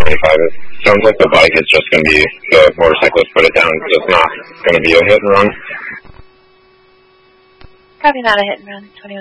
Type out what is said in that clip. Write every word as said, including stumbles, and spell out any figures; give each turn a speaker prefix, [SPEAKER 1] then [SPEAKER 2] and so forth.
[SPEAKER 1] twenty-five. It sounds like the bike is just going to be the motorcyclist put it down because it's not going to be a hit and run.
[SPEAKER 2] Probably not a hit and run, twenty-one.